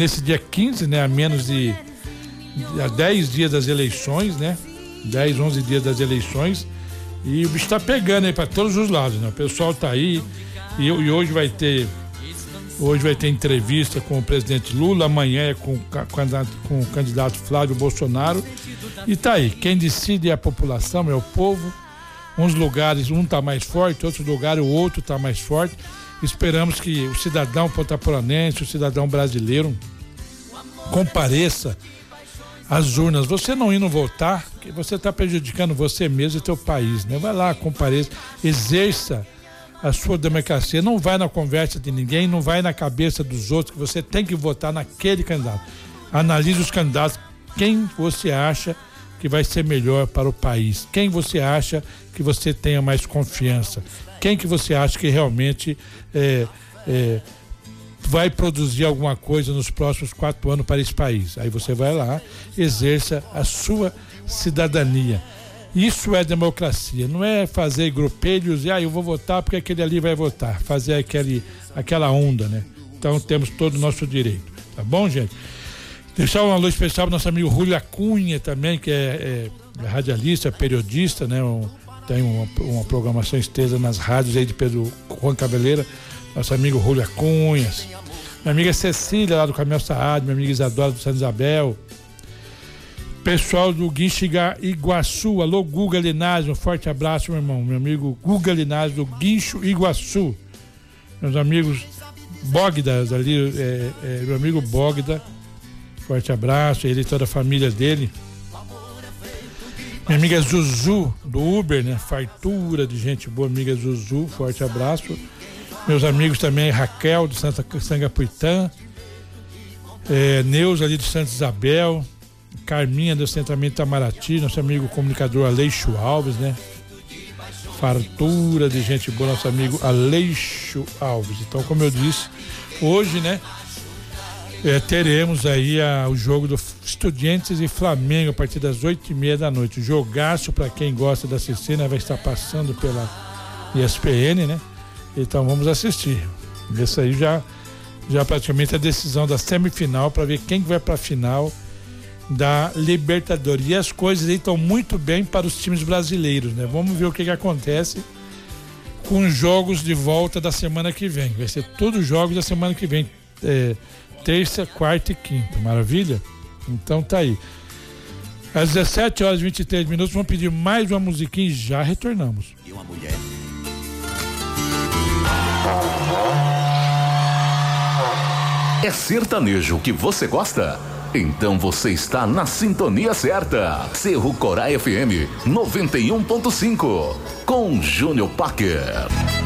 nesse dia 15, né? A 10 dias das eleições, né? 10, 11 dias das eleições. E o bicho tá pegando aí para todos os lados, né? O pessoal tá aí e hoje vai ter entrevista com o presidente Lula, amanhã é com o candidato Flávio Bolsonaro. E tá aí, quem decide é a população, é o povo. Uns lugares um tá mais forte, outros lugares o outro tá mais forte. Esperamos que o cidadão pontaporanense, o cidadão brasileiro compareça às urnas. Você não indo votar, você está prejudicando você mesmo e teu país, né? Vai lá, compareça, exerça a sua democracia. Não vai na conversa de ninguém, não vai na cabeça dos outros, que você tem que votar naquele candidato. Analise os candidatos, quem você acha que vai ser melhor para o país, quem você acha que você tenha mais confiança, quem que você acha que realmente vai produzir alguma coisa nos próximos 4 anos para esse país. Aí você vai lá, exerça a sua cidadania. Isso é democracia, não é fazer grupelhos e eu vou votar porque aquele ali vai votar, fazer aquela onda, né? Então temos todo o nosso direito, tá bom, gente? Deixar um alô especial para nosso amigo Rúlio Cunha também, que é radialista, periodista, né? Tem uma programação extensa nas rádios aí de Pedro Juan Cabeleira. Nosso amigo Rúlio Cunha, minha amiga Cecília lá do Caminhão Saad, minha amiga Isadora do Santa Isabel, pessoal do Guincho Iguaçu, alô Guga Linazzi, um forte abraço, meu irmão, meu amigo Guga Linazzi do Guincho Iguaçu, meus amigos Bogdas ali, meu amigo Bogda, forte abraço, ele e toda a família dele. Minha amiga Zuzu do Uber, né? Fartura de gente boa, amiga Zuzu, forte abraço. Meus amigos também, Raquel de Sangapuitã, Neuza ali de Santa Isabel, Carminha do assentamento Itamaraty, nosso amigo comunicador Aleixo Alves, né? Fartura de gente boa, nosso amigo Aleixo Alves. Então, como eu disse, hoje, né? Teremos aí o jogo do Estudiantes e Flamengo a partir das 8h30 da noite. Jogaço para quem gosta de assistir, né? Vai estar passando pela ESPN, né? Então vamos assistir. Isso aí já praticamente é a decisão da semifinal para ver quem vai para a final da Libertadores. E as coisas aí estão muito bem para os times brasileiros, né? Vamos ver o que acontece com os jogos de volta da semana que vem. Vai ser todos os jogos da semana que vem. Terça, quarta e quinta. Maravilha? Então tá aí. Às 17h23, vamos pedir mais uma musiquinha e já retornamos. E uma mulher. É sertanejo que você gosta? Então você está na sintonia certa. Cerro Corá FM 91.5 com Júnior Parker.